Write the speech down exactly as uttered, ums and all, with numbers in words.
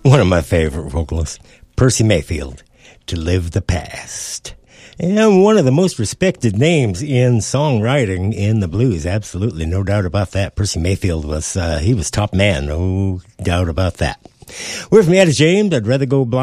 One of my favorite vocalists, Percy Mayfield, To Live the Past. And one of the most respected names in songwriting in the blues, absolutely, no doubt about that. Percy Mayfield was, uh, he was top man, no doubt about that. We're from Etta James, I'd Rather Go Blind.